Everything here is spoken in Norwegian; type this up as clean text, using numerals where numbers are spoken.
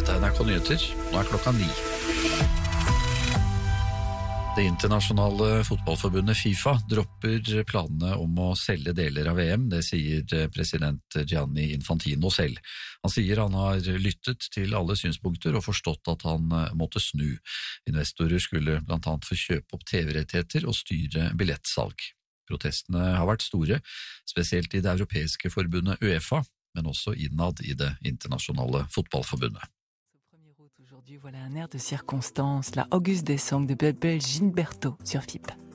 Dette er NRK Nyheter, nå er klokka 9. Det internasjonale fotballforbundet FIFA dropper planene om å selge deler av VM, det sier president Gianni Infantino selv. Han sier han har lyttet til alle synspunkter og forstått at han måtte snu. Investorer skulle blant annet få kjøpe opp TV-rettigheter og styre billettsalg. Protestene har vært store, spesielt i det europeiske forbundet UEFA, men også innad i det internasjonale fotballforbundet. Aujourd'hui, voilà un air de circonstance, la Auguste Descentes de Bebel Gilberto sur FIP.